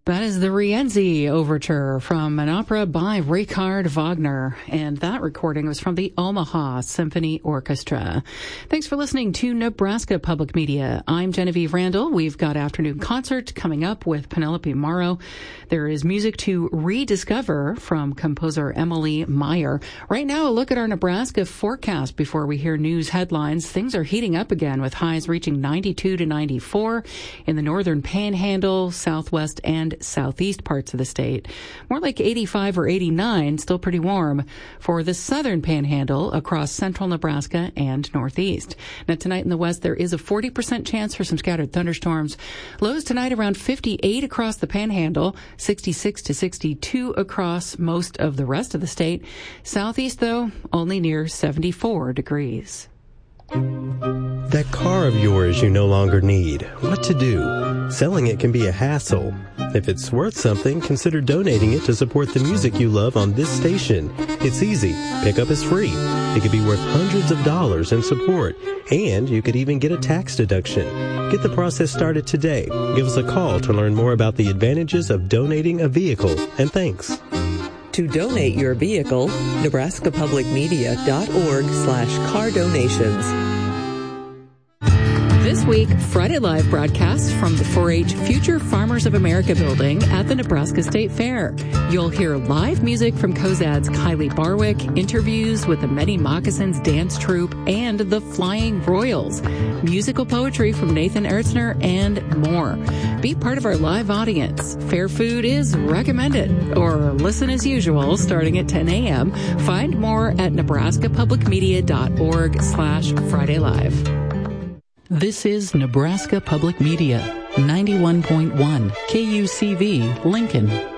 That is the Rienzi Overture from an opera by Richard Wagner, and that recording was from the Omaha Symphony Orchestra. Thanks for listening to Nebraska Public Media. I'm Genevieve Randall. We've got afternoon concert coming up with Penelope Morrow. There is music to rediscover from composer Emily Meyer. Right now, a look at our Nebraska forecast before we hear news headlines. Things are heating up again with highs reaching 92 to 94 in the northern panhandle, southwest, and southeast parts of the state. More like 85 or 89, still pretty warm for the southern panhandle across central Nebraska and northeast. Now tonight in the west, there is a 40% chance for some scattered thunderstorms. Lows tonight around 58 across the panhandle, 66 to 62 across most of the rest of the state. Southeast, though, only near 74 degrees. That car of yours you no longer need. What to do? Selling it can be a hassle. If it's worth something, consider donating it to support the music you love on this station. It's easy. Pickup is free. It could be worth hundreds of dollars in support, and you could even get a tax deduction. Get the process started today. Give us a call to learn more about the advantages of donating a vehicle, and thanks. To donate your vehicle, nebraskapublicmedia.org/car donations. This week, Friday Live broadcasts from the 4-H Future Farmers of America building at the Nebraska State Fair. You'll hear live music from Cozad's Kylie Barwick, interviews with the Many Moccasins Dance Troupe and the Flying Royals, musical poetry from Nathan Ertzner, and more. Be part of our live audience. Fair food is recommended, or listen as usual starting at 10 a.m. Find more at nebraskapublicmedia.org/Friday Live. This is Nebraska Public Media, 91.1 KUCV, Lincoln.